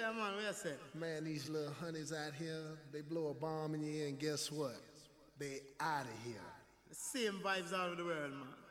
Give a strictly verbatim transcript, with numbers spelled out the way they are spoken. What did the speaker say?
Yeah, man, what you say? Man, these little honeys out here, they blow a bomb in your ear and guess what? They out of here. The same vibes all over the world, man.